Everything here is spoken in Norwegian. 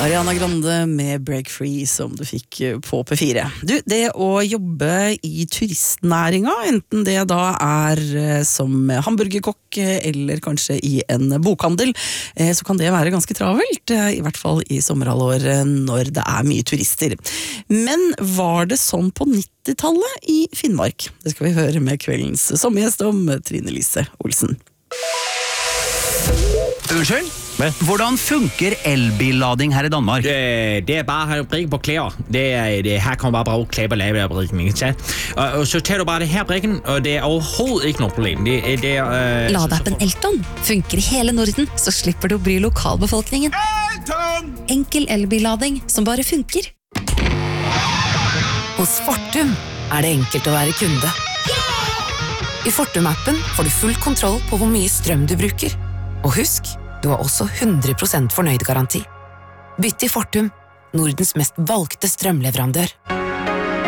Ariana Grande med Break Free som du fikk på P4. Du, det å jobbe i turistnæringa, enten det da som hamburgerkokk eller kanskje i en bokhandel, så kan det være ganske travelt, i hvert fall i sommerhalvåret når det mye turister. Men var det sånn på 90-tallet i Finnmark? Det skal vi høre med kveldens sommergjest om, Trine Lise Olsen. Unnskyld? Hvordan funker elbillading her i Danmark? Det bare å brikke på klær. Her kan man bare bruke klær på lave brikken. Og så tar du bare det her brikken, og det overhovedet ikke noe problem. Ladeappen Elton funker i hele Norden, så slipper du å bry lokalbefolkningen. Elton! Enkel elbillading som bare funker. Hos Fortum det enkelt å være kunde. I Fortum-appen får du full kontroll på hvor mye strøm du bruker. Og husk, du har også 100% fornøyd garanti. Bytt til Fortum, Nordens mest valgte strømleverandør.